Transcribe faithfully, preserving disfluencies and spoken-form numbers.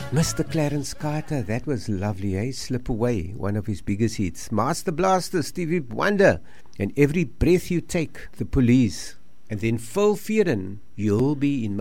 Mister Clarence Carter, that was lovely, eh? Slip Away, one of his biggest hits. Master Blaster, Stevie Wonder, and Every Breath You Take, The Police. And then Phil Fearon, You'll Be in